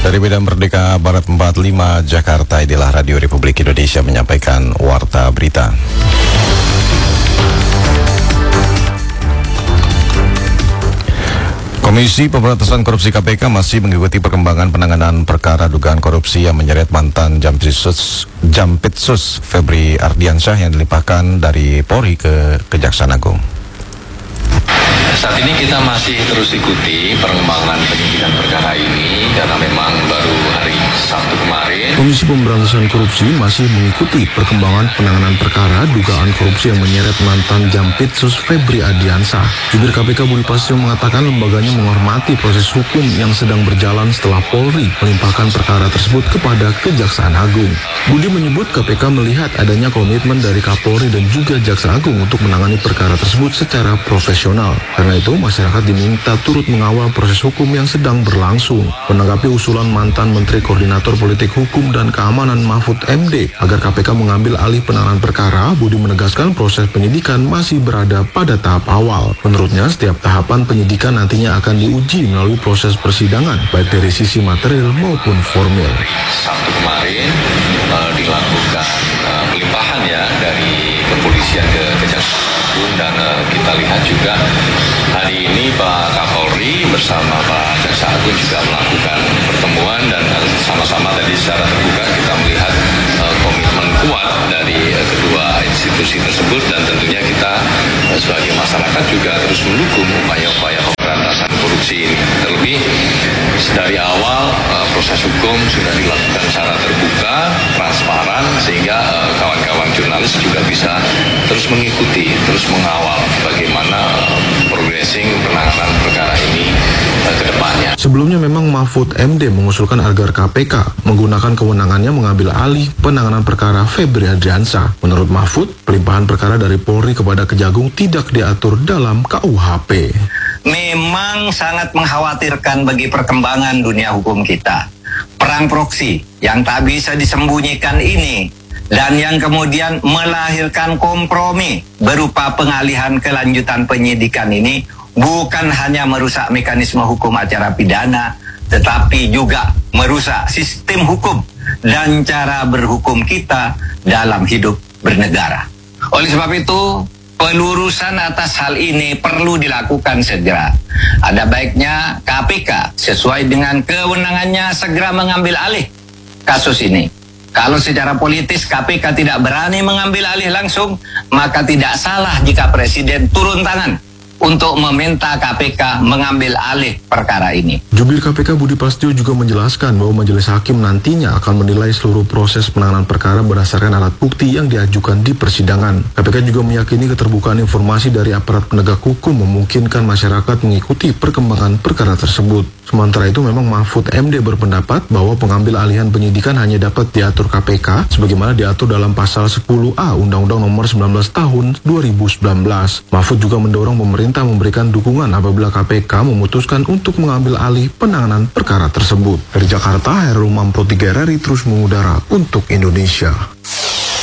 Dari Medan Merdeka Barat 45 Jakarta, inilah Radio Republik Indonesia menyampaikan Warta Berita. Komisi Pemberantasan Korupsi KPK masih mengikuti perkembangan penanganan perkara dugaan korupsi yang menyeret mantan Jampitsus Febri Ardiansyah yang dilimpahkan dari Polri ke Kejaksaan Agung. Saat ini kita masih terus ikuti perkembangan penyidikan perkara ini karena memang baru hari Sabtu kemarin. Komisi Pemberantasan Korupsi masih mengikuti perkembangan penanganan perkara dugaan korupsi yang menyeret mantan Jampitsus Febri Ardiansyah. Jubir KPK Budi Prasetyo mengatakan lembaganya menghormati proses hukum yang sedang berjalan setelah Polri melimpahkan perkara tersebut kepada Kejaksaan Agung. Budi menyebut KPK melihat adanya komitmen dari Kapolri dan juga Jaksa Agung untuk menangani perkara tersebut secara profesional. Karena itu, masyarakat diminta turut mengawal proses hukum yang sedang berlangsung. Menanggapi usulan mantan Menteri Koordinator Politik Hukum dan Keamanan Mahfud MD agar KPK mengambil alih penanganan perkara, Budi menegaskan proses penyidikan masih berada pada tahap awal. Menurutnya, setiap tahapan penyidikan nantinya akan diuji melalui proses persidangan, baik dari sisi material maupun formil. Sabtu kemarin dilakukan pelimpahan ya dari kepolisian ke Kejaksaan Agung, dan kita lihat juga hari ini Pak Kapolri bersama Pak Jaksa Agung juga melakukan pertemuan, dan sama-sama tadi secara terbuka kita melihat komitmen kuat dari kedua institusi tersebut, dan tentunya kita sebagai masyarakat juga terus mendukung upaya-upaya pemberantasan korupsi ini. Terlebih dari awal proses hukum sudah dilakukan secara terbuka, transparan, sehingga kawan-kawan jurnalis juga bisa terus mengikuti, terus mengawal bagaimana progressing penanganan perkara ini ke depannya. Sebelumnya memang Mahfud MD mengusulkan agar KPK menggunakan kewenangannya mengambil alih penanganan perkara Febri Ardiansyah. Menurut Mahfud, pelimpahan perkara dari Polri kepada Kejagung tidak diatur dalam KUHP. Memang sangat mengkhawatirkan bagi perkembangan dunia hukum kita. Perang proksi yang tak bisa disembunyikan ini, dan yang kemudian melahirkan kompromi berupa pengalihan kelanjutan penyidikan ini, bukan hanya merusak mekanisme hukum acara pidana, tetapi juga merusak sistem hukum dan cara berhukum kita dalam hidup bernegara. Oleh sebab itu, pelurusan atas hal ini perlu dilakukan segera. Ada baiknya KPK sesuai dengan kewenangannya segera mengambil alih kasus ini. Kalau secara politis KPK tidak berani mengambil alih langsung, maka tidak salah jika Presiden turun tangan untuk meminta KPK mengambil alih perkara ini. Jubir KPK Budi Prasetyo juga menjelaskan bahwa majelis hakim nantinya akan menilai seluruh proses penanganan perkara berdasarkan alat bukti yang diajukan di persidangan. KPK juga meyakini keterbukaan informasi dari aparat penegak hukum memungkinkan masyarakat mengikuti perkembangan perkara tersebut. Sementara itu memang Mahfud MD berpendapat bahwa pengambil alihan penyidikan hanya dapat diatur KPK sebagaimana diatur dalam pasal 10A Undang-Undang Nomor 19 Tahun 2019. Mahfud juga mendorong pemerintah memberikan dukungan apabila KPK memutuskan untuk mengambil alih penanganan perkara tersebut. Dari Jakarta, Herul Mampo 3 RRI terus mengudara untuk Indonesia.